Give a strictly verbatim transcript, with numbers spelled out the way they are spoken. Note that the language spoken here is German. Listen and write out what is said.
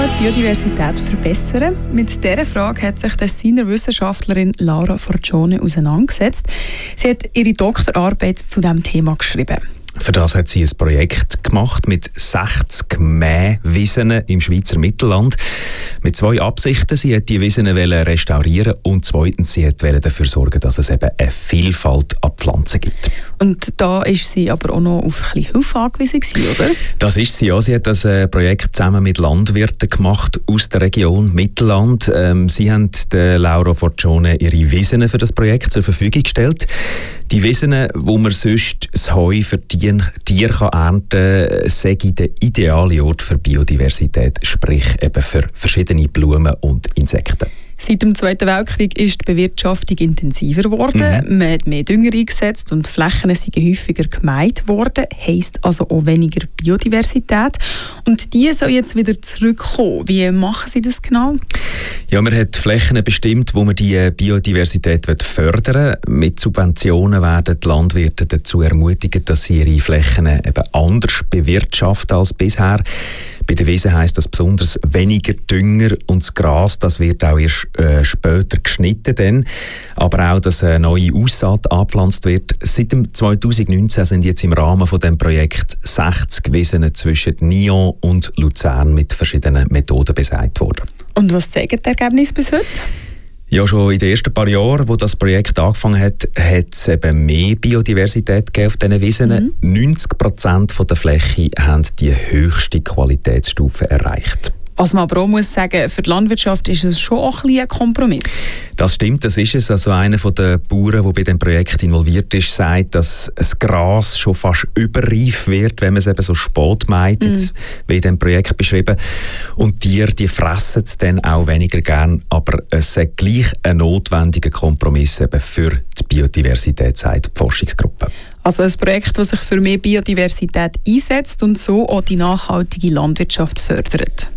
die Biodiversität verbessern? Mit dieser Frage hat sich die Tessiner Wissenschaftlerin Laura Forgione auseinandergesetzt. Sie hat ihre Doktorarbeit zu diesem Thema geschrieben. Für das hat sie ein Projekt gemacht mit sechzig Mähwiesen im Schweizer Mittelland. Mit zwei Absichten. Sie wollte die Wiesen restaurieren und zweitens sie wollte dafür sorgen, dass es eben eine Vielfalt an Pflanzen gibt. Und da ist sie aber auch noch auf ein bisschen Hilfe angewiesen, oder? Das ist sie, ja. Sie hat das Projekt zusammen mit Landwirten gemacht aus der Region Mittelland. Ähm, sie haben der Laura Forgione ihre Wiesen für das Projekt zur Verfügung gestellt. Die Wiesen, wo man sonst das Heu für die Tiere ernten kann, sei der ideale Ort für Biodiversität, sprich eben für verschiedene Blumen und Insekten. Seit dem Zweiten Weltkrieg ist die Bewirtschaftung intensiver geworden. Mhm. Man hat mehr Dünger eingesetzt und Flächen sind häufiger gemäht worden. Heisst also auch weniger Biodiversität. Und die soll jetzt wieder zurückkommen. Wie machen Sie das genau? Ja, man hat Flächen bestimmt, wo man die Biodiversität fördern will. Mit Subventionen werden die Landwirte dazu ermutigt, dass sie ihre Flächen eben anders bewirtschaften als bisher. Bei den Wiesen heisst das besonders weniger Dünger und das Gras, das wird auch erst äh, später geschnitten. Dann. Aber auch, dass eine neue Aussaat angepflanzt wird. Seit dem zweitausendneunzehn sind jetzt im Rahmen von dem Projekt sechzig Wiesen zwischen Nyon und Luzern mit verschiedenen Methoden beseit worden. Und was zeigen die Ergebnisse bis heute? Ja, schon in den ersten paar Jahren, wo das Projekt angefangen hat, hat es eben mehr Biodiversität gegeben auf diesen Wiesen. Mhm. neunzig Prozent der Fläche haben die höchste Qualitätsstufe erreicht. Was man aber auch muss sagen, für die Landwirtschaft ist es schon auch ein bisschen ein Kompromiss. Das stimmt, das ist es. Also einer der Bauern, der bei diesem Projekt involviert ist, sagt, dass das Gras schon fast überreif wird, wenn man es eben so spät mäht, mm. wie in diesem Projekt beschrieben. Und die Tiere, die fressen es dann auch weniger gern. Aber es ist gleich ein notwendiger Kompromiss eben für die Biodiversität, sagt die Forschungsgruppe. Also ein Projekt, das sich für mehr Biodiversität einsetzt und so auch die nachhaltige Landwirtschaft fördert.